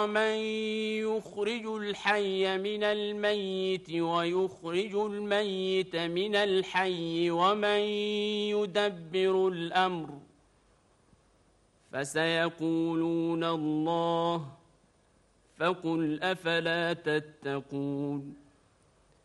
من يخرج الحي من الميت ويخرج الميت من الحي ومن يدبر الأمر فسيقولون الله فقل أفلا تتقون